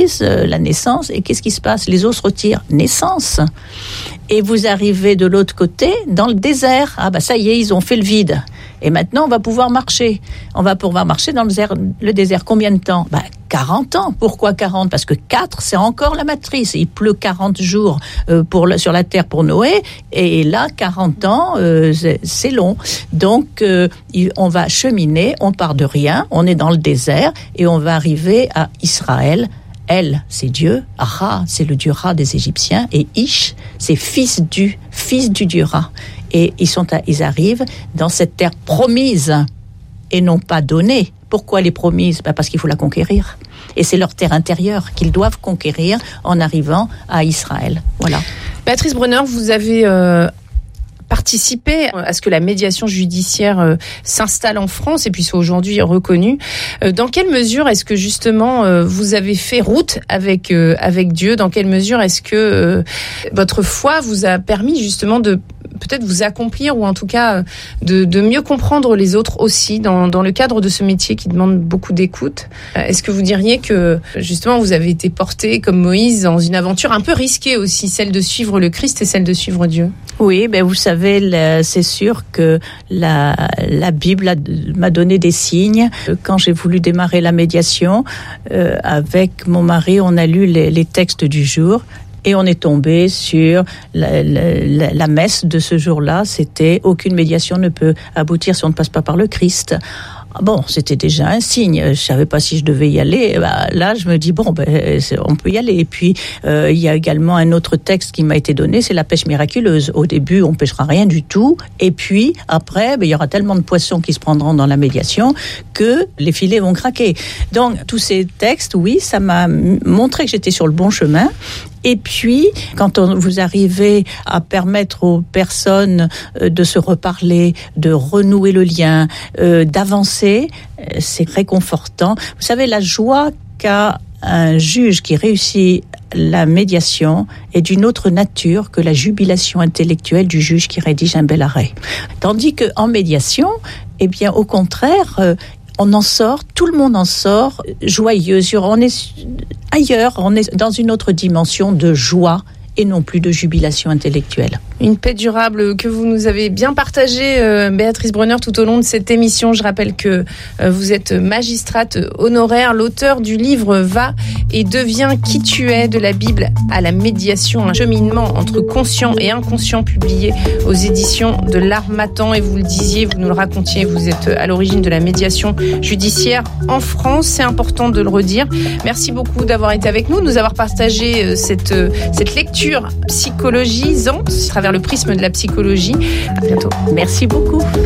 matrice, la naissance, et qu'est-ce qui se passe? Les os se retirent, naissance. Et vous arrivez de l'autre côté, dans le désert. Ah bah ça y est, ils ont fait le vide. Et maintenant, on va pouvoir marcher. On va pouvoir marcher dans le désert. Combien de temps? 40 ans. Pourquoi 40? Parce que 4, c'est encore la matrice. Il pleut 40 jours sur la terre pour Noé. Et là, 40 ans, c'est long. Donc, on va cheminer, on part de rien, on est dans le désert et on va arriver à Israël. El, c'est Dieu. Ra, c'est le dieu Ra des Égyptiens. Et Ish, c'est fils du dieu Ra. Et ils arrivent dans cette terre promise et non pas donnée. Pourquoi elle est promise? Parce qu'il faut la conquérir. Et c'est leur terre intérieure qu'ils doivent conquérir en arrivant à Israël. Voilà. Béatrice Brunner, vous avez participer à ce que la médiation judiciaire s'installe en France et puis soit aujourd'hui reconnue. Dans quelle mesure est-ce que justement vous avez fait route avec Dieu? Dans quelle mesure est-ce que votre foi vous a permis justement de peut-être vous accomplir ou en tout cas de mieux comprendre les autres aussi dans le cadre de ce métier qui demande beaucoup d'écoute? Est-ce que vous diriez que justement vous avez été porté comme Moïse dans une aventure un peu risquée aussi, celle de suivre le Christ et celle de suivre Dieu? Oui, vous savez, c'est sûr que la Bible m'a donné des signes. Quand j'ai voulu démarrer la médiation, avec mon mari, on a lu les textes du jour. Et on est tombé sur la messe de ce jour-là. C'était « Aucune médiation ne peut aboutir si on ne passe pas par le Christ ». Bon, c'était déjà un signe. Je savais pas si je devais y aller. Là, je me dis on peut y aller. Et puis il y a également un autre texte qui m'a été donné, c'est la pêche miraculeuse. Au début, on pêchera rien du tout. Et puis après, il y aura tellement de poissons qui se prendront dans la médiation que les filets vont craquer. Donc tous ces textes, oui, ça m'a montré que j'étais sur le bon chemin. Et puis, quand vous arrivez à permettre aux personnes de se reparler, de renouer le lien, d'avancer, c'est réconfortant. Vous savez, la joie qu'a un juge qui réussit la médiation est d'une autre nature que la jubilation intellectuelle du juge qui rédige un bel arrêt. Tandis qu'en médiation, au contraire, on en sort, tout le monde en sort joyeux. On est ailleurs, on est dans une autre dimension de joie et non plus de jubilation intellectuelle. Une paix durable que vous nous avez bien partagée, Béatrice Brunner, tout au long de cette émission. Je rappelle que vous êtes magistrate honoraire, l'auteur du livre « Va et deviens qui tu es » de la Bible à la médiation, un cheminement entre conscient et inconscient, publié aux éditions de l'Harmattan. Et vous le disiez, vous nous le racontiez, vous êtes à l'origine de la médiation judiciaire en France. C'est important de le redire. Merci beaucoup d'avoir été avec nous, de nous avoir partagé cette lecture psychologisante à travers le prisme de la psychologie. À bientôt. Merci beaucoup.